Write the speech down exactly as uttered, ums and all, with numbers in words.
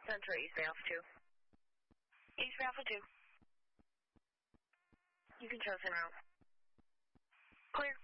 Center East Bay Alpha two. East Bay Alpha two. You can choose en route. Clear.